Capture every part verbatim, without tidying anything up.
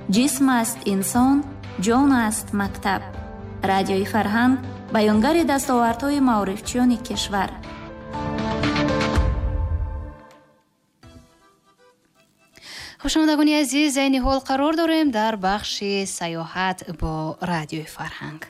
جسم است انسان، جان است مکتب. رادیوی فرهنگ بیانگر دستاوردهای معارفچیان کشور. خوشامدگانی عزیز، این حال قرار داریم در بخش سیاحت با رادیوی فرهنگ.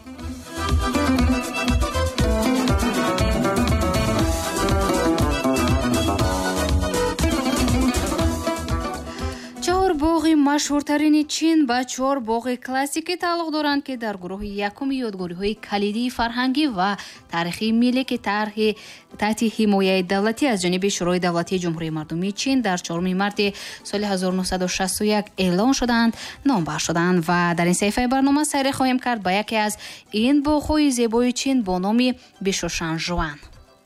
چهار باغ مشهورترین چین با چهار باغ کلاسیکی تعلق دارند که در گروه یکم یادگاری‌های کلیدی فرهنگی و تاریخی ملی که تحت حمایت دولتی از جانب شورای دولتی جمهوری مردمی چین در چهارم مارس سال هزار و نهصد و شصت و یک اعلام شدند نامبر شدند و در این صفحه برنامه سیر خواهیم کرد با یکی از این باغ‌های زیبای چین با نام بیشوشانژوان.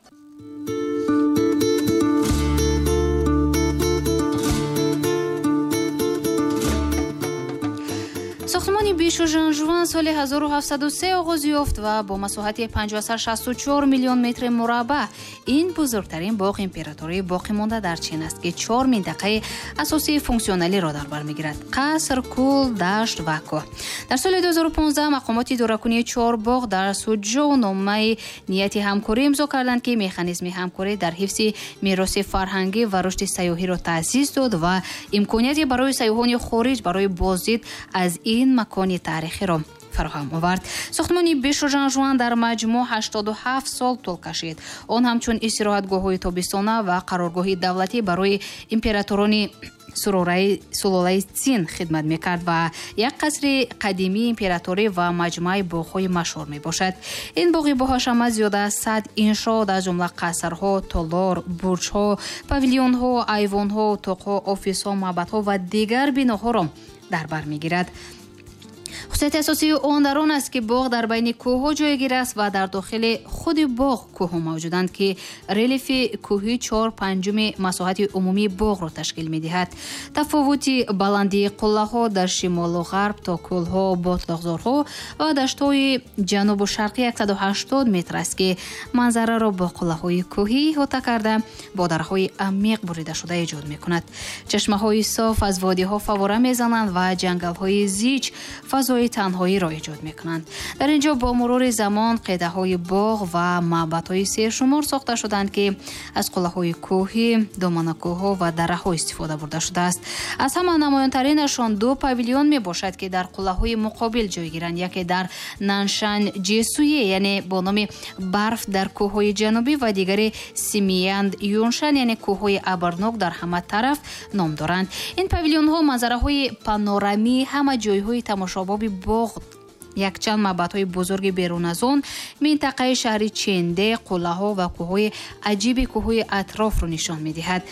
ساختمان بیشوشانژوان سال هزار و هفتصد و سه آغاز یافت و با مساحت پنج و شصت و چهار میلیون متر مربع این بزرگترین باغ امپراتوری باقی مانده در چین است که چهار منطقه اساسی فونکسیونالی را در بر میگیرد: قصر، کوه، دشت و کوه. در سال دو هزار و پانزده مقامات اداره‌کنی چهار باغ در سوجو نامه نیت همکاری امضا کردند که مکانیزم همکاری در حفظ میراث فرهنگی و رشد سیاحی را تأسیس داد و امکانیتی برای سیاحان خارج برای بازدید از این مکان تاریخی را فراهم آورد. ساختمان بیشوشانژوان در مجموع هشتاد و هفت سال طول کشید. آن همچون استراحتگاه‌های تابستانه و قرارگاه دولتی برای امپراتوران سلاله‌ی چین خدمت می‌کرد و یک قصر قدیمی امپراتوری و مجموعه باغ‌های مشهور میباشد. این باغ با حشمت زیاده از صد انشا در جمله قصرها، تالار، برج‌ها، پاویلیون‌ها، ایوان‌ها، اتاق‌ها، آفیس‌ها، معبدها و دیگر بناها را در بر میگیرد. خصوصیت اساسی آن در آن است که باغ در بین کوه‌ها جایگیر است و در داخل خود باغ کوه‌ها موجودند که ریلیف کوهی چهار پنجم مساحت عمومی باغ را تشکیل می‌دهد. تفاوت بلندی قله‌ها در شمال و غرب تا کوه‌ها، باتلاق‌زارها و دشت‌های جنوب و شرقی صد و هشتاد متر است که منظره را با قله‌های کوهی احاطه کرده با درهای عمیق بریده شده ایجاد می‌کند. چشمه‌های صاف از وادی‌ها فواره می‌زنند و جنگل‌های زیچ فضای تنهایی را ایجاد میکنند. در اینجا با مرور زمان قیده های باغ و معبدهای سرشمار ساخته شدند که از قلعه های کوهی، دامن کوه و دره ها استفاده برده شده است. از همه نمایانترینشان دو پاویلیون می باشد که در قلعه های مقابل جای گیرند. یکی در نانشان جسویه یعنی با نام برف در کوه های جنوبی و دیگری سیمیاند یونشان یعنی کوه های ابرناک در همه طرف نام دارند. این پاویلیون ها منظره های پانورامی همه جای های تماشاباب باغ، یک چند معبدهای بزرگ بیرون از آن، منطقه شهری چنده، قلعه‌ها و کوه‌های عجیب کوه‌های اطراف را نشان می‌دهد.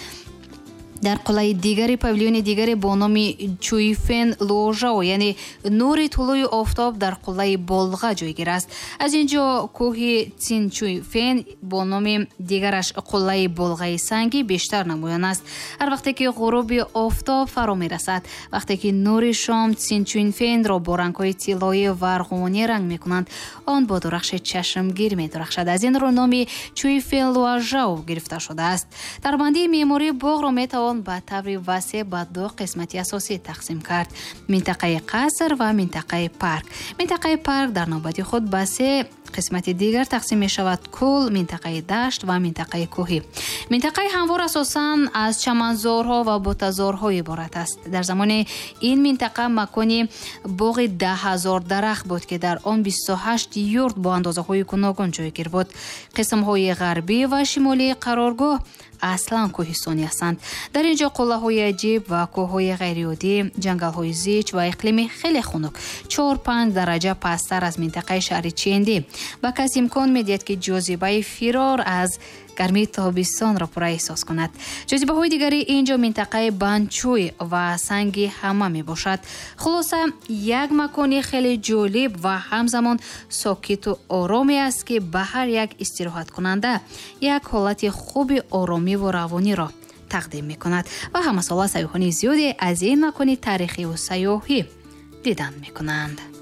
در قلعه دیگری پاویلیون دیگری با نام چویفن لوژاو یعنی نور طلوع آفتاب در قلعه بلغا جایگیر است. از اینجا کوه چین چویفن با نام دیگرش قلعه بلغای سنگی بیشتر نمایان است. هر وقتی که غروب آفتاب فرا میرسد، وقتی که نور شام چین چویفن را با رنگ‌های طلایی و ارغوانی رنگ میکنند، آن با درخش چشمگیر می‌درخشد. از این رو نام چویفن لوژاو گرفته شده است. در بندی معماری باغ را میتوان به طور وسیع به دو قسمتی اساسی تقسیم کرد: منطقه قصر و منطقه پارک. منطقه پارک در نوبت خود به سه قسمت دیگر تقسیم می شود: کل، منطقه دشت و منطقه کوهی. منطقه هموار اساساً از چمنزارها و بوته‌زارها عبارت است. در زمان این منطقه مکانی باغ ده هزار درخت بود که در آن بیست و هشت یورت با اندازه های گوناگون جایگیر بود. قسم های غربی و شمالی قرارگاه اصلا کوهستانی هستند. در اینجا قلعه های عجیب و کوه های غیرعادی، جنگل های زیچ و اقلیم خیلی خنک چهار پنج درجه پستر از منطقه شهر چندی و کسی امکان میدهد که جاذبه فرار از گرمی تابستان را پورا احساس کند. جاذبه های دیگری اینجا منطقه بانچوی و سنگی همه می باشد. خلاصه یک مکان خیلی جالب و همزمان ساکت و آرامی است که به هر یک استراحت کننده یک حالت خوب آرامی و روانی را تقدیم می کند و همه ساله سیاحان زیادی از این مکان تاریخی و سیاحی دیدن می کنند.